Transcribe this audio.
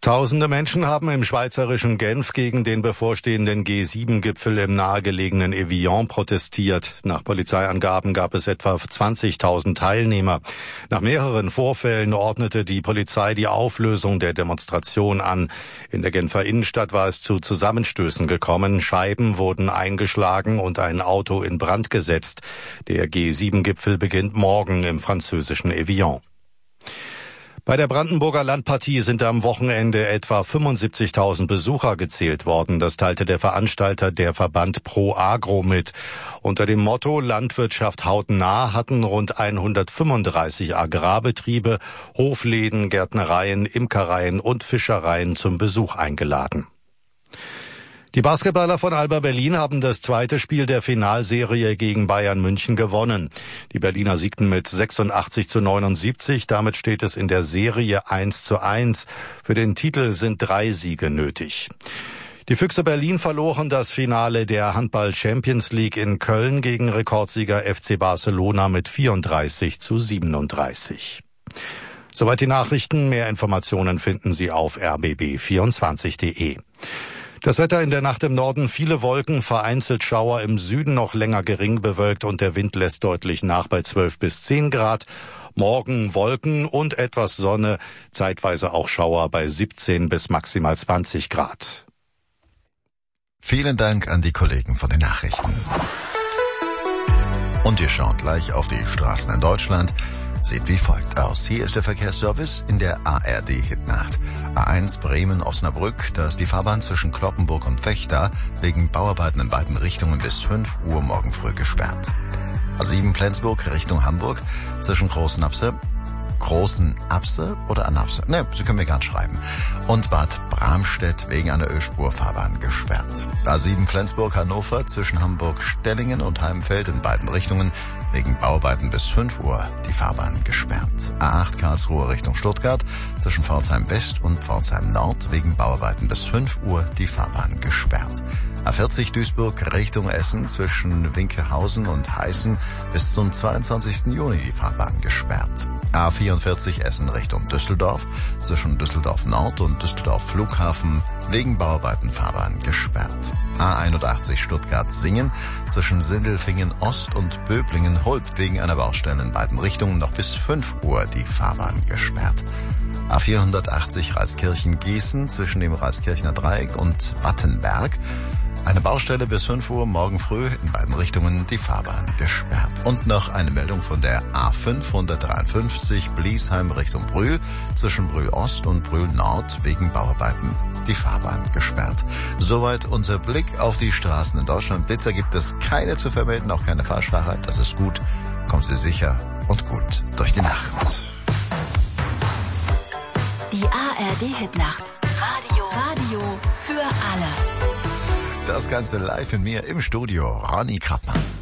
Tausende Menschen haben im schweizerischen Genf gegen den bevorstehenden G7-Gipfel im nahegelegenen Evian protestiert. Nach Polizeiangaben gab es etwa 20.000 Teilnehmer. Nach mehreren Vorfällen ordnete die Polizei die Auflösung der Demonstration an. In der Genfer Innenstadt war es zu Zusammenstößen gekommen. Scheiben wurden eingeschlagen und ein Auto in Brand gesetzt. Der G7-Gipfel beginnt morgen im französischen Evian. Bei der Brandenburger Landpartie sind am Wochenende etwa 75.000 Besucher gezählt worden. Das teilte der Veranstalter, der Verband Pro Agro, mit. Unter dem Motto Landwirtschaft hautnah hatten rund 135 Agrarbetriebe, Hofläden, Gärtnereien, Imkereien und Fischereien zum Besuch eingeladen. Die Basketballer von Alba Berlin haben das zweite Spiel der Finalserie gegen Bayern München gewonnen. Die Berliner siegten mit 86-79. Damit steht es in der Serie 1:1. Für den Titel sind 3 Siege nötig. Die Füchse Berlin verloren das Finale der Handball Champions League in Köln gegen Rekordsieger FC Barcelona mit 34-37. Soweit die Nachrichten. Mehr Informationen finden Sie auf rbb24.de. Das Wetter in der Nacht im Norden, viele Wolken, vereinzelt Schauer, im Süden noch länger gering bewölkt und der Wind lässt deutlich nach bei 12 bis 10 Grad. Morgen Wolken und etwas Sonne, zeitweise auch Schauer bei 17 bis maximal 20 Grad. Vielen Dank an die Kollegen von den Nachrichten. Und ihr schaut gleich auf die Straßen in Deutschland. Sieht wie folgt aus. Hier ist der Verkehrsservice in der ARD-Hitnacht. A1 Bremen-Osnabrück, da ist die Fahrbahn zwischen Cloppenburg und Vechta wegen Bauarbeiten in beiden Richtungen bis 5 Uhr morgen früh gesperrt. A7 Flensburg Richtung Hamburg zwischen Großen Apse oder Anapse? Ne, Sie können mir gern schreiben. Und Bad Bramstedt wegen einer Ölspurfahrbahn gesperrt. A7 Flensburg-Hannover zwischen Hamburg-Stellingen und Heimfeld in beiden Richtungen wegen Bauarbeiten bis 5 Uhr die Fahrbahn gesperrt. A8 Karlsruhe Richtung Stuttgart zwischen Pforzheim West und Pforzheim Nord wegen Bauarbeiten bis 5 Uhr die Fahrbahn gesperrt. A40 Duisburg Richtung Essen zwischen Winkelhausen und Heißen bis zum 22. Juni die Fahrbahn gesperrt. A44 Essen Richtung Düsseldorf zwischen Düsseldorf Nord und Düsseldorf Flughafen wegen Bauarbeiten Fahrbahn gesperrt. A81 Stuttgart-Singen zwischen Sindelfingen Ost und Böblingen-Hulp wegen einer Baustelle in beiden Richtungen noch bis 5 Uhr die Fahrbahn gesperrt. A480 Reiskirchen-Gießen zwischen dem Reiskirchner Dreieck und Wattenberg. Eine Baustelle bis 5 Uhr morgen früh in beiden Richtungen die Fahrbahn gesperrt. Und noch eine Meldung von der A553 Bliesheim Richtung Brühl zwischen Brühl Ost und Brühl Nord wegen Bauarbeiten die Fahrbahn gesperrt. Soweit unser Blick auf die Straßen in Deutschland. Blitzer gibt es keine zu vermelden, auch keine Falschfahrer. Das ist gut. Kommen Sie sicher und gut durch die Nacht. Die ARD-Hitnacht. Radio für alle. Das Ganze live in mir im Studio. Ronny Krappmann.